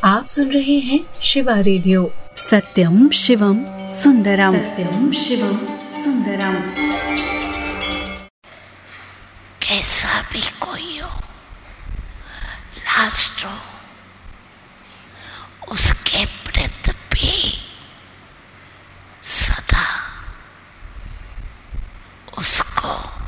आप सुन रहे हैं शिवा रेडियो। सत्यम शिवम सुंदरम, सत्यम शिवम सुंदरम। कैसा भी कोई हो, लास्ट हो, उसके प्रति भी सदा उसको